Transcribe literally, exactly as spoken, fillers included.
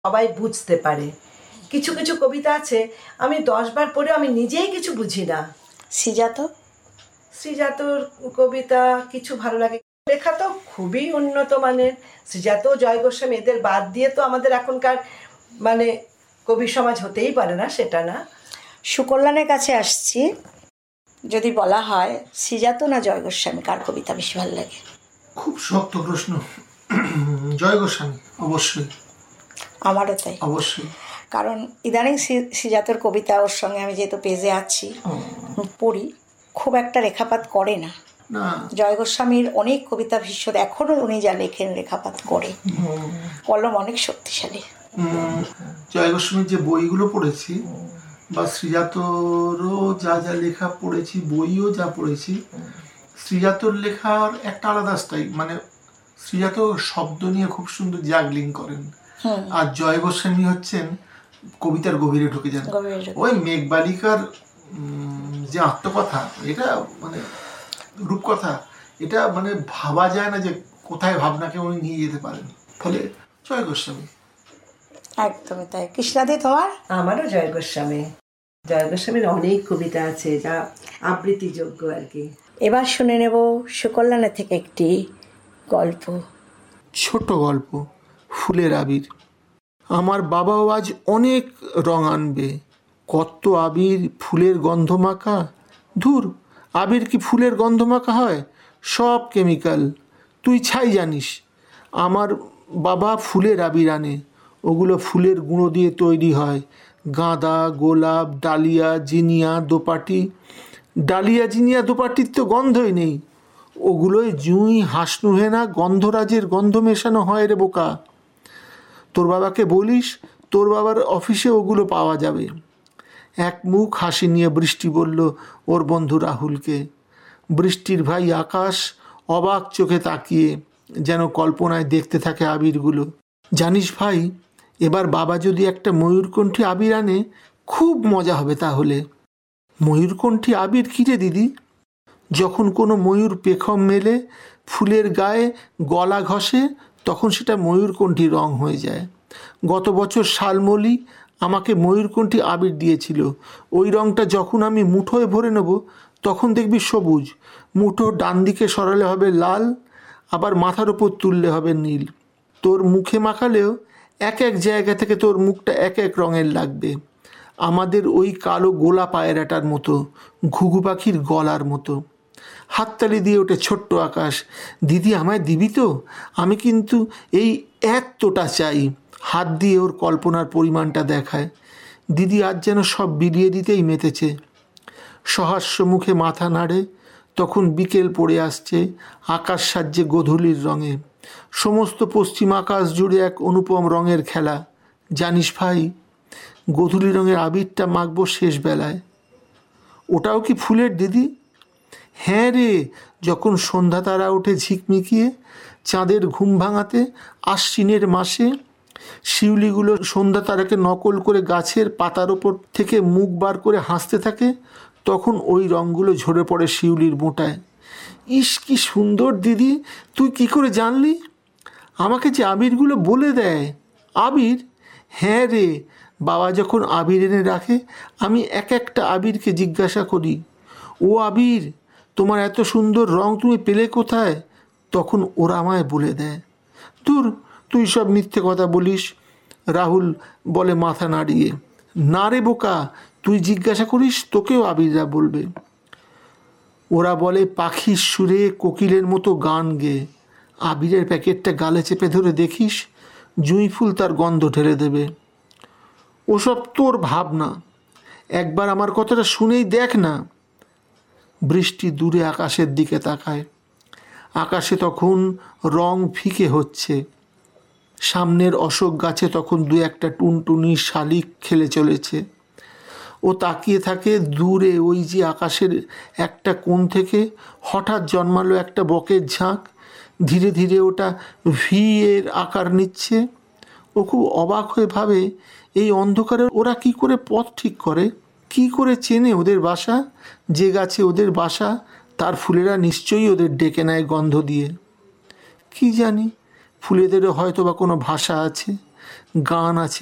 সবাই বুঝতে পারে। কিছু কিছু কবিতা আছে আমি দশবার পড়েও আমি নিজেই কিছু বুঝি না। শ্রীজাত শ্রীজাতর কবিতা কিছু ভালো লাগে, লেখা তো খুবই উন্নত মানের। শ্রীজাত, জয় গোস্বামী এদের বাদ দিয়ে তো আমাদের এখনকার মানে কবি সমাজ হতেই পারে না, সেটা না। সুকল্যাণের কাছে আসছি। যদি বলা হয় শ্রীজাত না জয় গোস্বামী, কার কবিতা বেশি ভালো লাগে? খুব শক্ত প্রশ্ন। জয় গোস্বামী অবশ্যই। আমারও তাই, অবশ্যই। কারণ ইদানিং শ্রীজাতর কবিতা ওর সঙ্গে আমি যেহেতু পেজে আছি পড়ি, খুব একটা রেখাপাত করে না। জয় গোস্বামীর অনেক কবিতা ভীষণ, এখনও উনি যা লেখেন রেখাপাত করে, কলম অনেক শক্তিশালী। জয় গোস্বামীর যে বইগুলো পড়েছি বা শ্রীজাতরও যা যা লেখা পড়েছি, বইও যা পড়েছি, শ্রীজাতর লেখার একটা আলাদা স্টাইল, মানে শ্রীজাত শব্দ নিয়ে খুব সুন্দর জাগলিং করেন, আর জয় গোস্বামী হচ্ছেন কবিতার গভীরে ঢুকে যান। ওই মেঘবালিকার যে আত্মকথা, এটা মানে রূপকথা, এটা মানে ভাবা যায় না যে কোথায় ভাবনাকে উনি নিয়ে যেতে পারেন। ফলে জয় গোস্বামী। একদমই তাই। কৃষ্ণাদি তোমার? আমারও জয় গোস্বামী। জয় গোস্বামীর অনেক কবিতা আছে যা আবৃত্তিযোগ্য আর কি। এবার শুনে নেব সুকল্যাণের থেকে একটি গল্প, ছোট গল্প, ফুলের আবির। আমার বাবাও আজ অনেক রং আনবে, কত আবির ফুলের গন্ধ মাখা। ধুর, আবির কি ফুলের গন্ধ মাখা হয়? সব কেমিক্যাল, তুই ছাই জানিস। আমার বাবা ফুলের আবির আনে, ওগুলো ফুলের গুঁড়ো দিয়ে তৈরি হয়। গাঁদা, গোলাপ, ডালিয়া, জিনিয়া, দোপাটি। ডালিয়া, জিনিয়া, দোপাটির তো গন্ধই নেই, ওগুলোয় জুঁই, হাসনুহেনা, গন্ধরাজের গন্ধ মেশানো হয় রে বোকা। তোর বাবাকে বলিস, তোর বাবার অফিসে ওগুলো পাওয়া যাবে। এক মুখ হাসি নিয়ে বৃষ্টি বলল ওর বন্ধু রাহুলকে। বৃষ্টির ভাই আকাশ অবাক চোখে তাকিয়ে যেন কল্পনায় দেখতে থাকে আবিরগুলো। জানিস ভাই, এবার বাবা যদি একটা ময়ূরকণ্ঠী আবির আনে, খুব মজা হবে তাহলে। ময়ূরকণ্ঠী আবির কী রে দিদি? যখন কোনো ময়ূর পেখম মেলে ফুলের গায়ে গলা ঘষে, তখন সেটা ময়ূরকণ্ঠী রং হয়ে যায়। গত বছর শালমলি আমাকে ময়ূরকণ্ঠী আবির দিয়েছিল। ওই রঙটা যখন আমি মুঠোয় ভরে নেব, তখন দেখবি সবুজ, মুঠো ডান দিকে সরালে হবে লাল, আবার মাথার ওপর তুললে হবে নীল। তোর মুখে মাখালেও এক এক জায়গা থেকে তোর মুখটা এক এক রঙের লাগবে, আমাদের ওই কালো গোলা পায়রাটার মতো, ঘুঘু পাখির গলার মতো। হাততালি দিয়ে ওঠে ছোট্ট আকাশ। দিদি আমায় দিবি তো? আমি কিন্তু এই এতটা চাই। হাত দিয়ে ওর কল্পনার পরিমাণটা দেখায়। দিদি আজ যেন সব বিলিয়ে দিতেই মেতেছে। সহাস্য মুখে মাথা নাড়ে। তখন বিকেল পড়ে আসছে, আকাশ সাজছে গোধূলির রঙে। সমস্ত পশ্চিম আকাশ জুড়ে এক অনুপম রঙের খেলা। জানিস ভাই, গোধূলি রঙের আবিরটা মাখবো শেষ বেলায়। ওটাও কি ফুলের দিদি? হ্যাঁ রে, যখন সন্ধ্যা তারা ওঠে ঝিকমিকিয়ে চাঁদের ঘুম ভাঙাতে আশ্বিনের মাসে, শিউলিগুলো সন্ধ্যা তারাকে নকল করে গাছের পাতার ওপর থেকে মুখ বার করে হাসতে থাকে, তখন ওই রঙগুলো ঝরে পড়ে শিউলির মোটায়। ইস কি সুন্দর দিদি, তুই কি করে জানলি? আমাকে যে আবিরগুলো বলে দেয়। আবির? হ্যাঁ রে, বাবা যখন আবির এনে রাখে, আমি এক একটা আবিরকে জিজ্ঞাসা করি, ও আবির, তোমার এত সুন্দর রং তুমি পেলে কোথায়? তখন ওরা আমায় বলে দেয়। দূর, তুই সব মিথ্যে কথা বলিস, রাহুল বলে মাথা নাড়িয়ে। না রে বোকা, তুই জিজ্ঞাসা করিস, তোকেও আবিররা বলবে। ওরা বলে পাখির সুরে কোকিলের মতো গান গেয়ে। আবিরের প্যাকেটটা গালে চেপে ধরে দেখিস, জুঁই ফুল তার গন্ধ ঢেলে দেবে। ওসব তোর ভাবনা, একবার আমার কথাটা শুনেই দেখ না। বৃষ্টি দূরে আকাশের দিকে তাকায়। আকাশে তখন রং ফিকে হচ্ছে। সামনের অশোক গাছে তখন দু একটা টুনটুনি শালিক খেলে চলেছে। ও তাকিয়ে থাকে দূরে, ওই যে আকাশের একটা কোণ থেকে হঠাৎ জন্মালো একটা বকের ঝাঁক। ধীরে ধীরে ওটা ভি এর আকার নিচ্ছে। ও খুব অবাক হয়ে ভাবে, এই অন্ধকারে ওরা কি করে পথ ঠিক করে, কি করে চেনে ওদের বাসা? যে গাছে ওদের বাসা, তার ফুলেরা নিশ্চয়ই ওদের ডেকে নেয় গন্ধ দিয়ে। কি জানি, ফুলেদেরও হয়তো বা কোনো ভাষা আছে, গান আছে